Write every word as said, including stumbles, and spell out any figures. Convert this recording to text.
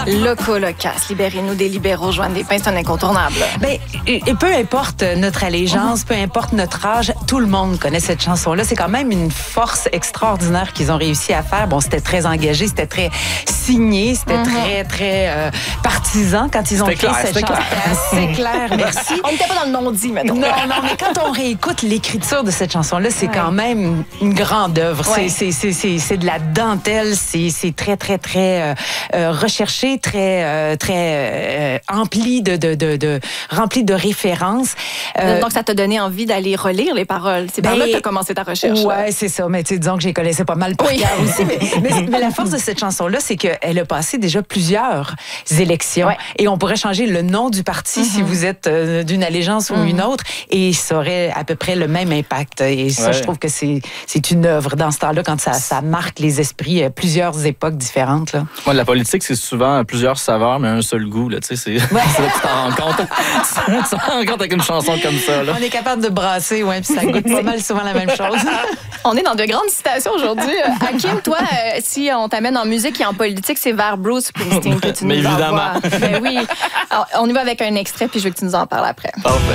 Loco Locasse, libérez-nous des libéraux, Joanne Despins, c'est un incontournable. Ben, et peu importe notre allégeance, peu importe notre âge, tout le monde connaît cette chanson-là. C'est quand même une force extraordinaire qu'ils ont réussi à faire. Bon, c'était très engagé, c'était très signé, c'était mm-hmm. très, très euh, partisan quand ils ont créé cette chanson. C'était assez clair, merci. On n'était pas dans le non-dit, maintenant. Non, non, mais quand on réécoute l'écriture de cette chanson-là, c'est ouais. quand même une grande œuvre. Ouais. C'est, c'est, c'est, c'est de la dentelle, c'est, c'est très, très, très euh, recherché, très, euh, très euh, empli de, de, de, de, rempli de références. Euh, Donc, ça t'a donné envie d'aller relire les paroles. C'est ben, par là que tu as commencé ta recherche. Ouais, là. C'est ça. Mais tu sais, disons que j'ai connaissais pas mal par cœur oui. aussi. Mais, mais, mais la force de cette chanson-là, c'est qu'elle a passé déjà plusieurs élections. Ouais. Et on pourrait changer le nom du parti mm-hmm. si vous êtes euh, d'une allégeance mm-hmm. ou une autre, et ça aurait à peu près le même impact. Et ça, ouais. je trouve que c'est, c'est une œuvre dans ce temps-là, quand ça, ça marque les esprits, euh, plusieurs époques différentes. Là. Ouais, la politique, c'est souvent plusieurs saveurs, mais un seul goût. Là, c'est, ouais. c'est là que tu t'en rends compte. tu t'en rends compte avec une chanson comme ça. Là. On est capable de brasser, ouais, puis ça goûte pas mal souvent la même chose. On est dans de grandes citations aujourd'hui. Hakim, toi, euh, si on t'amène en musique et en politique, c'est vers Bruce Springsteen que tu mais nous évidemment. envoies. Ben oui. Alors, on y va avec un extrait, puis je veux que tu nous en parles après. Parfait.